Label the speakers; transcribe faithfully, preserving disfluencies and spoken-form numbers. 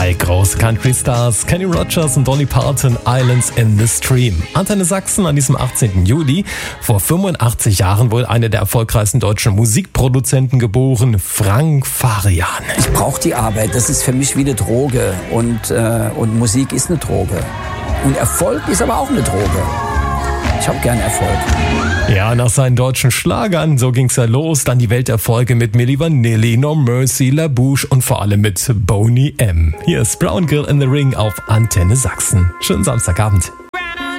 Speaker 1: Zwei große Country-Stars, Kenny Rogers und Dolly Parton, Islands in the Stream. Antenne Sachsen an diesem achtzehnten Juli. Vor fünfundachtzig Jahren wurde einer der erfolgreichsten deutschen Musikproduzenten geboren, Frank Farian.
Speaker 2: Ich brauche die Arbeit, das ist für mich wie eine Droge und, äh, und Musik ist eine Droge. Und Erfolg ist aber auch eine Droge. Ich habe gern Erfolg.
Speaker 1: Ja, nach seinen deutschen Schlagern, so ging's ja los, dann die Welterfolge mit Milli Vanilli, No Mercy, La Bouche und vor allem mit Boney M. Hier ist Brown Girl in the Ring auf Antenne Sachsen. Schönen Samstagabend.